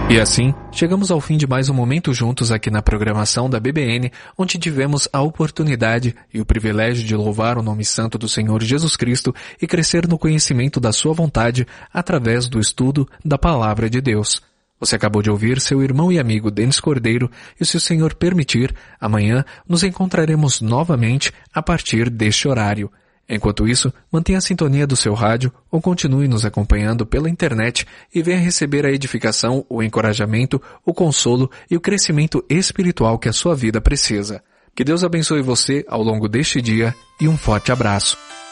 E assim, chegamos ao fim de mais um momento juntos aqui na programação da BBN, onde tivemos a oportunidade e o privilégio de louvar o nome santo do Senhor Jesus Cristo e crescer no conhecimento da sua vontade através do estudo da Palavra de Deus. Você acabou de ouvir seu irmão e amigo Denis Cordeiro e, se o Senhor permitir, amanhã nos encontraremos novamente a partir deste horário. Enquanto isso, mantenha a sintonia do seu rádio ou continue nos acompanhando pela internet e venha receber a edificação, o encorajamento, o consolo e o crescimento espiritual que a sua vida precisa. Que Deus abençoe você ao longo deste dia e um forte abraço.